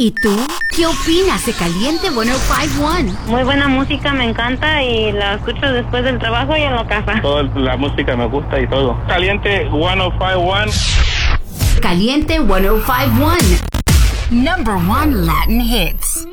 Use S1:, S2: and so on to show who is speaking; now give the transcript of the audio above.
S1: ¿Y tú? ¿Qué opinas de Caliente 105.1?
S2: Muy buena música, me encanta y la escucho después del trabajo y en la casa.
S3: Toda la música me gusta y todo. Caliente 105.1.
S1: Caliente 105.1. Number 1 Latin hits.